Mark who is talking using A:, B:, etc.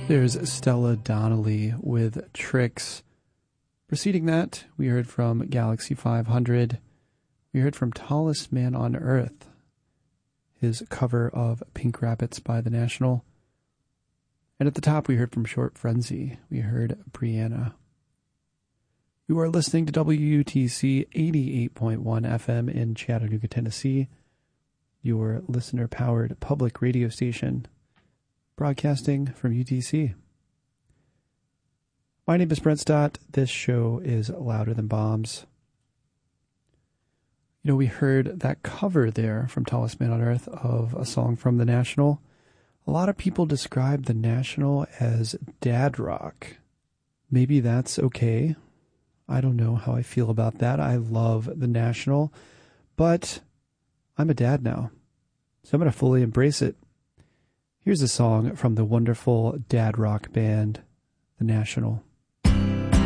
A: There's Stella Donnelly with Tricks. Preceding that, we heard from Galaxy 500. We heard from Tallest Man on Earth, his cover of Pink Rabbits by The National. And at the top, we heard from Short Frenzy. We heard Brianna. You are listening to WUTC 88.1 FM in Chattanooga, Tennessee, your listener-powered public radio station, broadcasting from UTC. My name is Brent Stott. This show is Louder Than Bombs. You know, we heard that cover there from Tallest Man on Earth of a song from The National. A lot of people describe The National as dad rock. Maybe that's okay. I don't know how I feel about that. I love The National, but I'm a dad now, so I'm going to fully embrace it. Here's a song from the wonderful dad rock band, The National.